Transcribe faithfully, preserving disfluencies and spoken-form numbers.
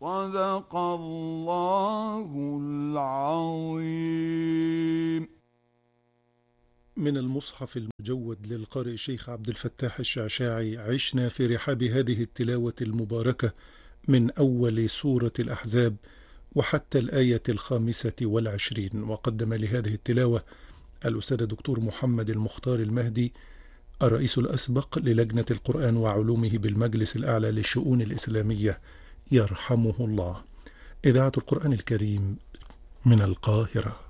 صدق الله العظيم. من المصحف المجود للقارئ الشيخ عبد الفتاح الشعشاعي. عشنا في رحاب هذه التلاوة المباركة من أول سورة الأحزاب وحتى الآية الخامسة والعشرين. وقدم لهذه التلاوة الأستاذ دكتور محمد المختار المهدي، الرئيس الأسبق للجنة القرآن وعلومه بالمجلس الأعلى للشؤون الإسلامية، يرحمه الله. إذاعة القرآن الكريم من القاهرة.